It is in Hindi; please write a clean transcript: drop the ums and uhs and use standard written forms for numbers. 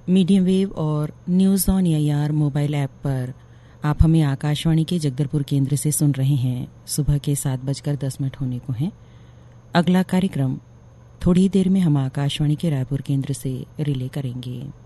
मीडियम वेव और news on AIR mobile app पर आप हमें आकाशवाणी के जगदलपुर केंद्र से सुन रहे हैं। सुबह के 7:10 होने को हैं। अगला कार्यक्रम थोड़ी देर में हम आकाशवाणी के रायपुर केंद्र से रिले करेंगे।